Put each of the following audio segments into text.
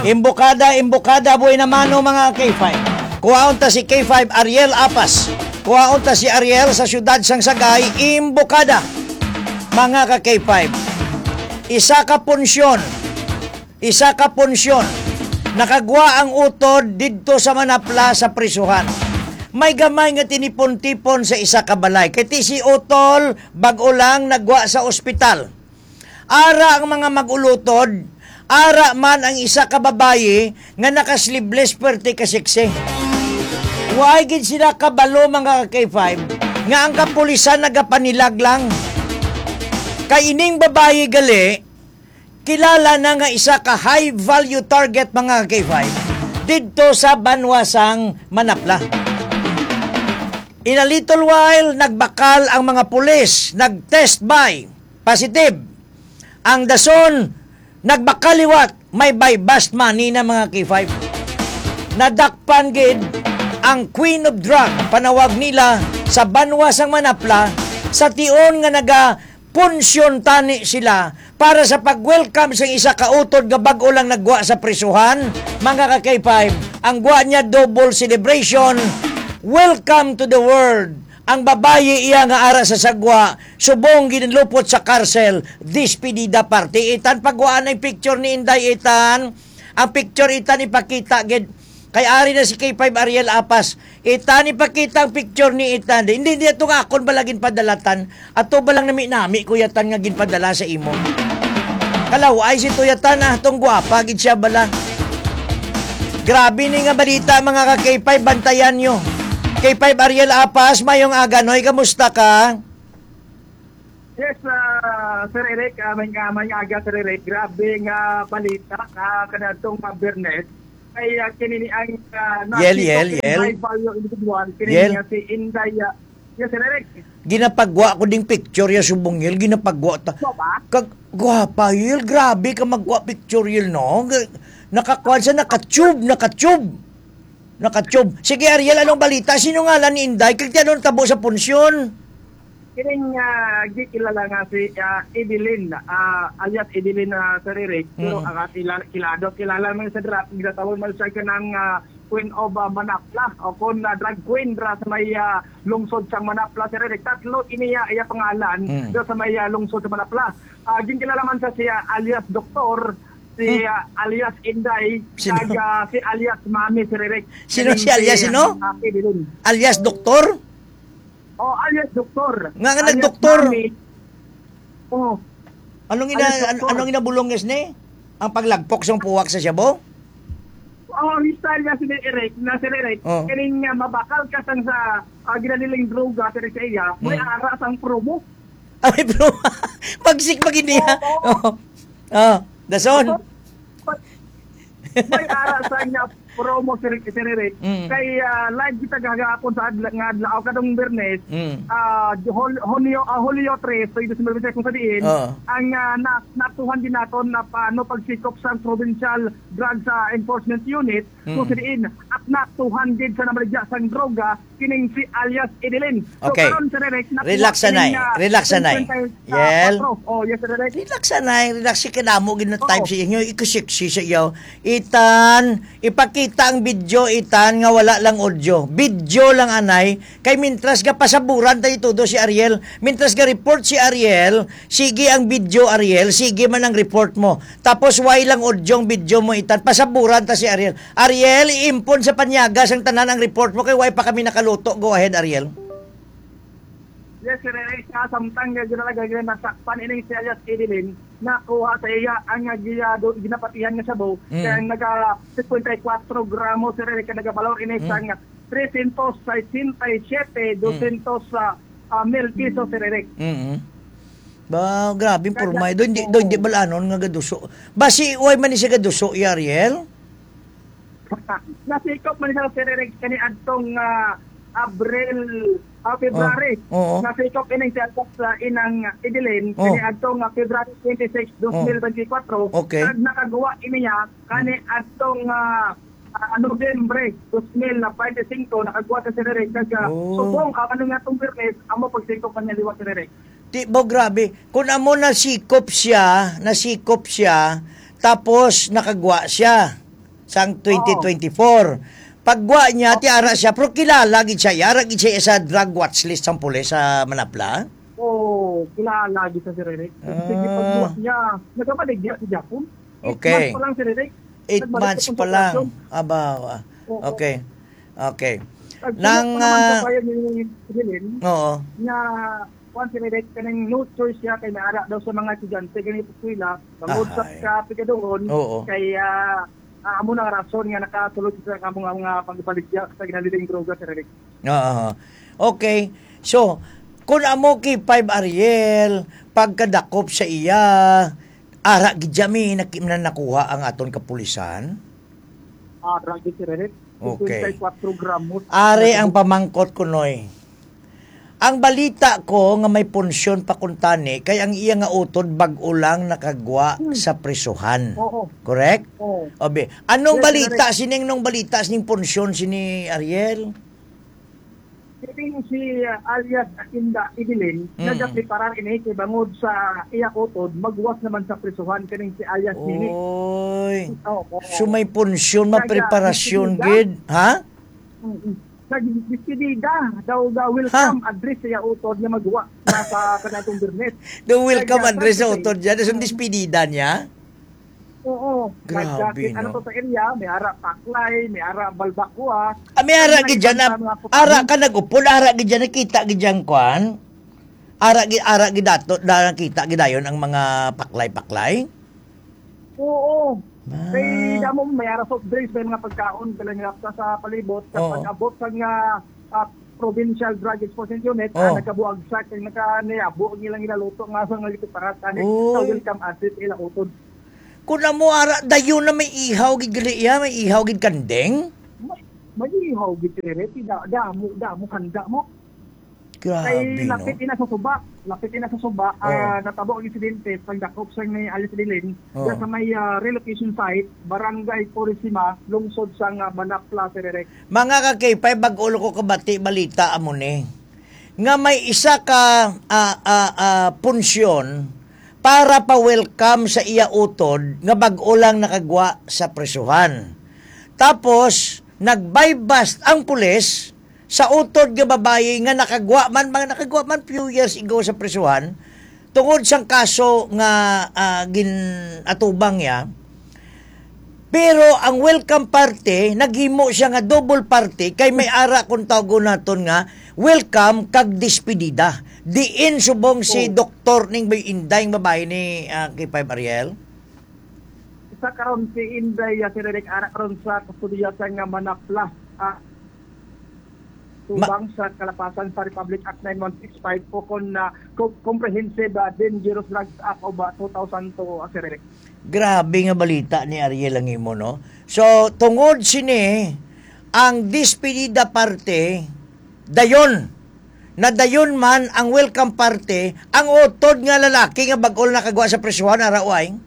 Imbokada buhay na mano mga K5. Kuhaon ta si K5 Ariel Apas. Kuhaon ta si Ariel sa siyudad sang Sagay, imbokada. Mga ka K5. Isa ka punsyon. Nakagwa ang utod didto sa Manapla sa prisuhan. May gamay nga tinipon-tipon sa isa ka balay. Kiti si utol, bago lang nagwa sa ospital. Ara ang mga magulutod, ara man ang isa ka babayi nga nakaslibless perte kasiksi. Huwag gid sila kabalo mga K5 nga ang kapulisan nagapanilag lang. Kay ining babayi gali, kilala na nga isa ka high value target mga K5 didto sa Banwasang Manapla. In a little while, nagbakal ang mga pulis, nag-test by, positive. Ang dason, nagbakaliwat, may buy bust money na mga K5. Nadakpan gid ang Queen of Drug, panawag nila sa Banwasang Manapla, sa tion nga punsyon tani sila para sa pag-welcome sa isa kautod nga bag-o lang nagwa sa prisuhan. Mga ka-K5, ang gwa niya double celebration. Welcome to the world. Ang babayi iya nga ara sa sagwa, subong ginlupot sa karsel, despedida party. Itan pagwaan ay picture ni Inday Itan. Ang picture Itan ipakita gid kay ari na si K5 Ariel Apas. Itan ipakita ang picture ni Itan. Hindi ito nga akon balagin padalatan. Ato ba lang nami kuyatan nga ginpadala sa imo. Kalaw ay si tuyatan na tong gwapa gid siya bala. Grabe ni nga balita mga ka-K5, bantayan nyo. K5 Ariel Apas, mayong aganoy, kamusta ka? Yes, Sir Eric, may aga Sir Eric, grabe nga balita kanadtong Bernet. Ay kinini ang Yel. high value individual, kinini si Inday. Yes, Sir Eric. Ginapagwa ko ding picture ya subong Yel, ginapagwa ta. Kagwapa Yel, grabe ka magwa picture Yel, no? Nakakuan sa nakatube. Sige Ariel, anong balita? Sino nga lang ni Inday? Kaya tabo sa punsyon? Kining gikilala nga si Evelyn, alias Evelyn Sir Eric. Pero kilala man sa drag, ginatawag man siya ka ng Queen of Manapla o kung drag queen sa may lungsod sa Manapla Sir Eric. Tatlo iniya iya pangalan sa may lungsod sa Manapla. Ginkilala man sa siya alias Doktor, si alias Inday, si alias Mami Sir Eric. Sino si alias sino? Alias Doktor? Alias Doktor. Nga nag-doktor. Oh. Anong inabulong ni? Ang paglagpok sa puwak sa Shabu? Style nga si Eric, kining mabakal ka sang sa ginaniling droga sa iya, may ara sang promo. May promo. Magsik maginiya. Dason. May ara sang promo si Eric. Kay live kita gagapon sa adlaw kadong Bernes. Hulyo 3, so ito sa kung sabihin, ang natuhan din naton na paano pagsikop sa Provincial Drugs Enforcement Unit, kung sabihin, at natuhan din sa namadya sang droga, kining si alias Edelin. So, okay. Karon, Sir Eric, relax sanay. Yel. Yes, Sir Eric. Relax si kanamo gina-type sa inyo, ikusiksi sa iyo. Itan, ipakita ang video Itan nga wala lang audio. Video lang anay. Kay mintras ga pasaburan tayo todo si Ariel. Mintras ga report si Ariel, sige ang video Ariel, sige man ang report mo. Tapos why lang audio ang video mo Itan. Pasaburan ta si Ariel. Ariel, iimpon sa panyagas ang tanan ang report mo kay why pa kami nakaluto. Go ahead Ariel. Yes, Sir Eric, samtang ginalaga nasakpan ining si alias Edelin, nakuha sa iya ang ginapatihan nga sabaw, kaya naga 54 gramo, Sir Eric, nagabalor ining sang 367, 200 mil piso, Sir Eric. Ba, grabe pormay. Doon di balanon nga gaduso. Basi, uy man ni siya gaduso, Ariel? Nasikop man siya, Sir Eric, kani adtong February. Nasikop ining siya sa inang Edelin, kani adtong February 26, 2024. Okay. Nakagawa niya kani adtong Nobyembre 2025 nakagawa sa Sir Eric. Subong ano nga itong Bernes, amo pagsikop kanya liwat Sir Eric. Bo, grabe. Kung amo nasikop siya, tapos nakagwa siya. sang 2024. Pagwa niya, tiara siya, pero kilala gid siya, yara gid siya sa drug watch list sang pulis sa Manapla. Kilala gid sa Sir Eric. Sige, Ah. pagbuhat niya, nagkabalik niya sa Japon. 8 Okay. months pa lang, Sir Eric. 8 Nagbalik months sa pa lang. konsultasyon. Aba, Oo. okay. Okay. Nang Nang, sa bayan ni Sibilin, oo. na kung Sir Eric, kanang no choice siya kay naara daw sa mga estudyante ganito eskwela, pangod sa Ay. kapigadoon, Oo. kay amo na rason nga nakatulog sa kamong mga pagpaligya sa ginaliling droga, Sir Eric. Oo. Okay. So, kung amo kay 5 Ariel, pagkadakop sa iya, ara gid jami na nakuha ang aton kapulisan. Drug Sir Eric. Okay. 24 gramos. Are ang pamangkot ko noy. Ang balita ko nga may punsyon pa kuntani kay ang iya nga utod bag-o lang nakagwa sa prisuhan. Oo. Correct? Oo. Obe, anong Yes, balita sining nung balita sining punsyon sini Ariel? Siting si alias Akinda Idilin, nagpreparar ini kay bangod sa iya utod, magwas naman sa prisuhan kaning si alias Nini. Oy. Oo. So may punsyon, mapreparasyon Kaya, gid, ha? Nag-despedida daw welcome address sa iya utod nga magwa na sa kanatong Bernet. The welcome Kaya, address sa kasi- utod dyan. Sa despedida niya. Oo. Grabe, Ano no? to sa area, may ara Paklay, may ara Balbakua. May ara gid dyan na, ara ka nag-upol, ara gid dyan, nakita gid dyan, kwan. Ara gid dato, nakita gid dayon ang mga paklay-paklay. Oo. Ah. Kay damo may ara soft drinks, may mga pagkaon kala nga sa palibot sa Oo. pag-abot sa nga provincial drug enforcement unit, Oo. nagkabuag sa kay naka-niabo nilang ilaluto nga sa nga lipiparat ani Oy. sa welcome address ila utod. Kung na mo ara, dayon na may ihaw gid gali iya, may ihaw gid kandeng. Magihaw gid reti damo handa mo. Grabe, Kay no? lapit ina sa suba, Oo. natabo ang insidente pagdakop sa may Alice Dilin, Oo. sa may relocation site, Barangay Purisima, lungsod sa Manapla, Sir Eric. Mga kakipay, bag-ulo ko kabati, balita amo ni. Nga may isa ka punsyon para pa-welcome sa iya utod nga bag-o lang nakagwa sa presuhan. Tapos, nag-bypass ang pulis sa utod nga babae nga nakagwa man few years ago sa presuhan tungod sang kaso nga ginatubang niya. Pero ang welcome party, naghimo siya nga double party kay may ara kung tawgo naton nga welcome kag despedida. Diin subong si Dr. ning may inday babae ni K5 Ariel. Isa karon si Inday, Sir Eric, ara karon sa kustodiya sa nga Manapla. Tubang sa kalapasan sa Republic Act 9165 po kon Comprehensive Dangerous Drugs Act of 2002, Sir Eric. Grabe nga balita ni Ariel ang imo, no? So, tungod sini, ang despedida parte, dayon man ang welcome party, ang utod nga lalaki nga bag-ol nakagwa sa presuhan, araw-ay.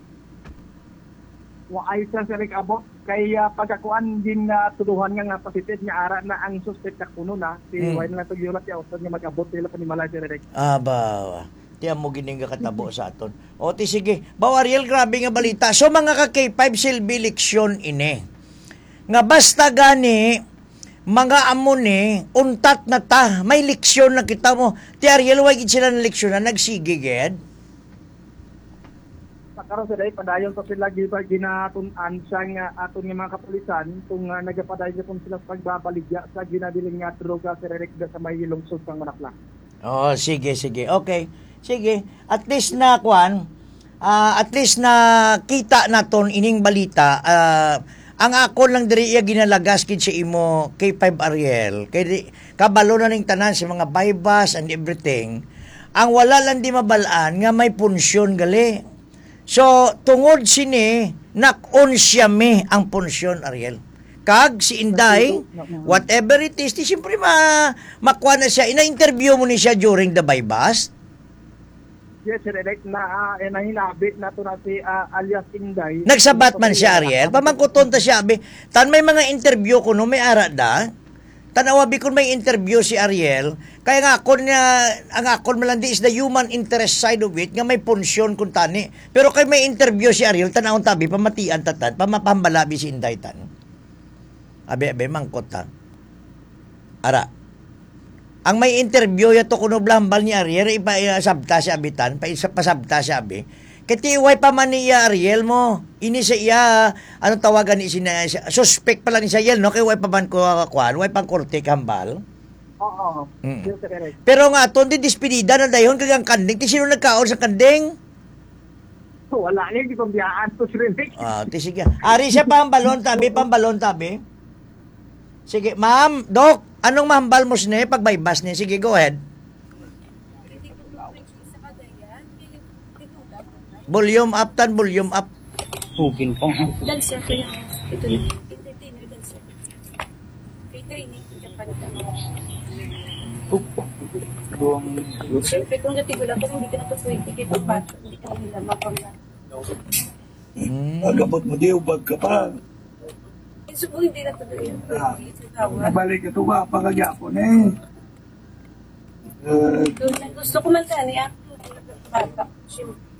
Waay sa Sir Eric abot kay pagkakuan din na tuluhan nga positive nga ara na ang suspect na kuno na si Wayne lang tugyulat ya usod nga mag-abot nila panimala, Sir Eric. Aba, tiyan mo gining katabo sa aton. O, ti sige. Baw, Ariel, grabe nga balita. So, mga ka-K5 silbi leksyon ini. Nga basta gani, mga amo ni, untat na ta, may leksyon na kita mo. Ti Ariel, wag sila na leksyon na nagsigiged. Karon Sir Eric, padayon pa sila ginatunan sa nga aton nga mga kapulisan kung nagapadayon po sila sa pagbabaligya sa ginabiling nga droga, Sir Eric, sa may lungsod ng Manapla. Oh, sige. Okay. Sige. At least na kita naton ining balita. Ang ako lang diri iya ginalagas kid sa imo K5 Ariel. Kay kabalo na ning tanan sa mga bypass and everything. Ang wala lang di mabalaan nga may punsyon gali. So tungod sini nak-on siya mi ang punsyon, Ariel. Kag si Inday, whatever it is, di siyempre makuha na siya. Ina-interview mo ni siya during the bypass. Yes, Sir Eric, na hinabi na to na si alias Inday. Nagsabat man siya, Ariel. Pamangkuton ta siya, abi. Tan may mga interview ko no, may ara da. Tanawabi kung may interview si Ariel, kaya nga ako niya, ang akon malandi is the human interest side of it, nga may punsyon kung tani. Pero kay may interview si Ariel, tanawon tabi, pamatian tatan, pamapambalabi si Indaytan. Abe, mangkot ta. Ara, ang may interview yato kuno blambal ni Ariel, sabta si abitan, pasabta si abi. Katiway pa man niya Ariel mo. Ini sa iya, anong tawagan ni siya, suspect pala ni Sayel, no? Kay way pa man ko kwan, way pang korte kambal. Oo. Mm. Yes, Sir Eric. Pero nga, ton di dispedida na dayon kagang kanding. Ti sino nagkaon sa kanding? Wala niya, hindi pambiyaan to, Sir Eric. Ah, ti sige. Ari siya pambalon tabi. Sige, ma'am, Doc, anong mahambal mo sine pag baybas niya? Sige, go ahead. Volume up tan, volume up. Tugin po. Dancer ko yung ito na entertainer dancer. Kay training Japan ka. Siyempre kung natigulan ko hindi ka na pwede kay pagbato, hindi ka nila mapangga. Agabot mo di, ubag ka pa. Subo hindi na tuloy yun. Nabalik ito ba, pagagapon eh. Gusto ko man sana niya. Bata. Siyempre.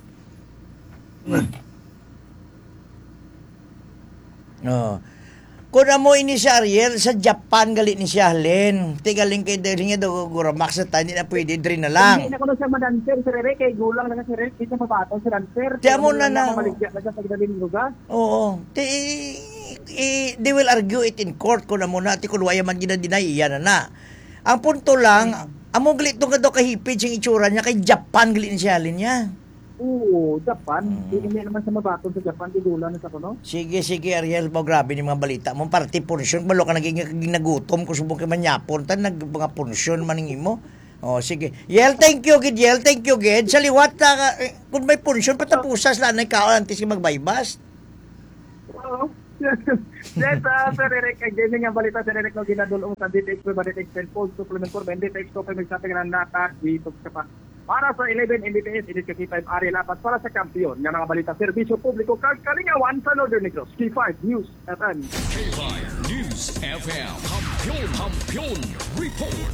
Oh. Kung mo ini si Ariel, sa Japan galit ni siya Len. Tigaling kay dali nga daw guramax sa tani na pwede drin na lang. Hindi na ko na siya madanser, Sir Eric. Kay gulang na Sir Eric. Hindi siya mabato, Sir Dancer. Tiyan mo na na. Maligya na siya sa gadaling lugar. Oo. They will argue it in court kung na muna. Ti kung waya man ginadinay, iyan na. Ang punto lang, among galit nga daw kahipid siyang itsura niya, kay Japan galit ni siya Len niya. Oo, Japan. Hindi naman siya mabato sa Japan. Tigulan na sa kuno. Sige, Ariel, mo grabe ni mga balita mo. Party punsyon, balo ka naging nagutom kung subong kay manyapon, tan mga punsyon maning imo. Oh, sige. Yel, thank you, Gid. Sa liwat, kung may punsyon, patapusas lang na ikaw antes ka magbaybas. Oo. Yes, Sir Eric. Ang ganyan nga balita, Sir Eric, no ginadulong sa DTX ko, DTX Tenfold, Supplement 4, DTX ko, magsaping ng nata, dito ka pa. Para sa 11 MBPS, edit ka K5 Ariel Apat para sa kampiyon ng mga balita, serbisyo publiko, kalingawan sa Northern Negros. K5 News FM. K5 News FM. Kampiyon Report.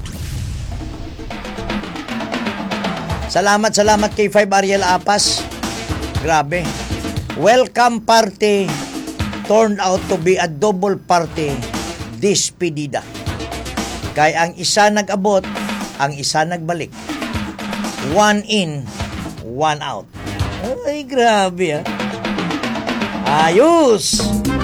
Salamat kay 5 Ariel Apas. Grabe. Welcome party turned out to be a double party despedida. Kaya ang isa nag-abot, ang isa nagbalik. One in, one out. Ay, grabe ah. Ayos!